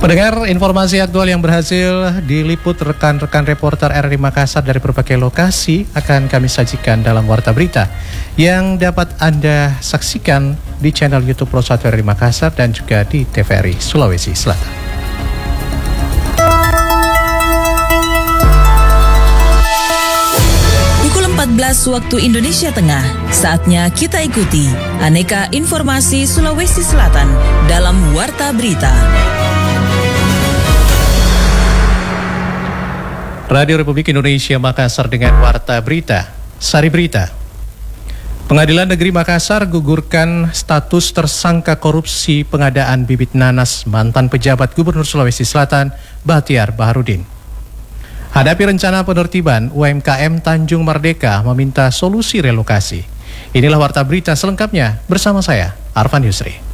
Pendengar, informasi aktual yang berhasil diliput rekan-rekan reporter RRI Makassar dari berbagai lokasi akan kami sajikan dalam Warta Berita yang dapat Anda saksikan di channel YouTube Pro 1 RRI Makassar dan juga di TVRI Sulawesi Selatan. Pukul 14 waktu Indonesia Tengah, saatnya kita ikuti aneka informasi Sulawesi Selatan dalam Warta Berita. Radio Republik Indonesia Makassar dengan Warta Berita. Sari Berita. Pengadilan Negeri Makassar gugurkan status tersangka korupsi pengadaan bibit nanas mantan pejabat Gubernur Sulawesi Selatan Bahtiar Baharudin. Hadapi rencana penertiban, UMKM Tanjung Merdeka meminta solusi relokasi. Inilah Warta Berita selengkapnya bersama saya, Arfan Yusri.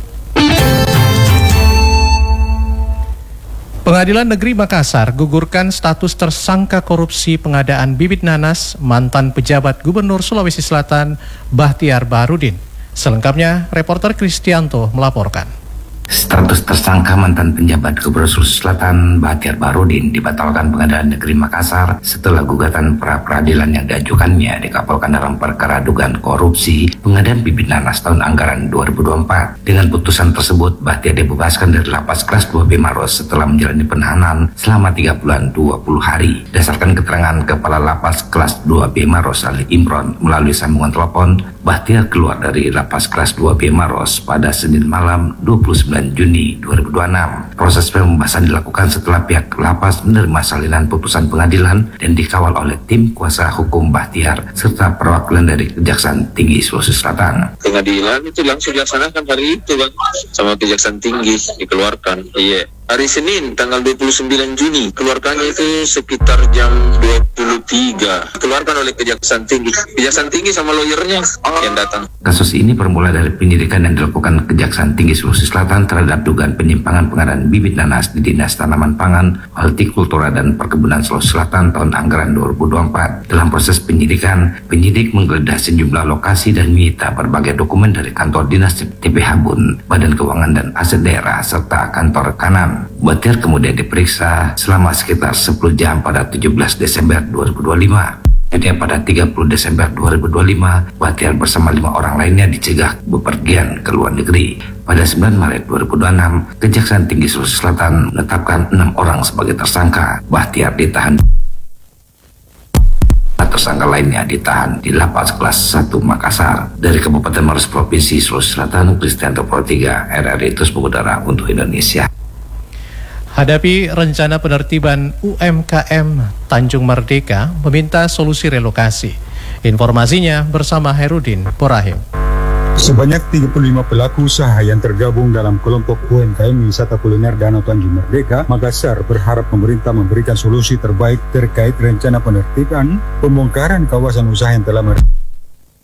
Pengadilan Negeri Makassar gugurkan status tersangka korupsi pengadaan bibit nanas mantan pejabat Gubernur Sulawesi Selatan Bahtiar Baharudin. Selengkapnya, reporter Kristianto melaporkan. Status tersangka mantan penjabat Gubernur Sulawesi Selatan Bahtiar Baharudin dibatalkan Pengadilan Negeri Makassar setelah gugatan pra-peradilan yang diajukannya dikabulkan dalam perkara dugaan korupsi pengadaan bibit nanas tahun anggaran 2024. Dengan putusan tersebut, Bahtiar dibebaskan dari lapas kelas 2B Maros setelah menjalani penahanan selama 3 bulan 20 hari. Berdasarkan keterangan Kepala Lapas kelas 2B Maros Ali Imron melalui sambungan telepon, Bahtiar keluar dari lapas kelas 2B Maros pada Senin malam 29 Juni 2026. Proses pembebasan dilakukan setelah pihak lapas menerima salinan putusan pengadilan dan dikawal oleh tim kuasa hukum Bahtiar serta perwakilan dari Kejaksaan Tinggi Sulawesi Selatan. Pengadilan itu langsung dilaksanakan hari itu Bang, sama Kejaksaan Tinggi dikeluarkan. Iya. Hari Senin tanggal 29 Juni keluarkannya itu sekitar jam 23. Keluarkan oleh Kejaksaan Tinggi. Kejaksaan Tinggi sama lawyernya yang datang. Kasus ini bermula dari penyidikan yang dilakukan Kejaksaan Tinggi Sulawesi Selatan terhadap dugaan penyimpangan pengadaan bibit nanas di Dinas Tanaman Pangan, Hortikultura dan Perkebunan Sulawesi Selatan tahun anggaran 2024. Dalam proses penyidikan, penyidik menggeledah sejumlah lokasi dan menyita berbagai dokumen dari kantor dinas TPH Bun, Badan Keuangan dan Aset Daerah serta kantor kanan. Bahtiar kemudian diperiksa selama sekitar 10 jam pada 17 Desember 2025. Kemudian pada 30 Desember 2025, Bahtiar bersama 5 orang lainnya dicegah bepergian ke luar negeri. Pada 9 Maret 2026, Kejaksaan Tinggi Sulawesi Selatan menetapkan 6 orang sebagai tersangka. Bahtiar ditahan. Tersangka lainnya ditahan di lapas kelas 1 Makassar. Dari Kabupaten Maros Provinsi Sulawesi Selatan, Kristianto Pro 3 RRI Terus Mengudara untuk Indonesia. Hadapi rencana penertiban, UMKM Tanjung Merdeka meminta solusi relokasi. Informasinya bersama Herudin Porahim. Sebanyak 35 pelaku usaha yang tergabung dalam kelompok UMKM Wisata Kuliner Danau Tanjung Merdeka, Makassar berharap pemerintah memberikan solusi terbaik terkait rencana penertiban pembongkaran kawasan usaha yang telah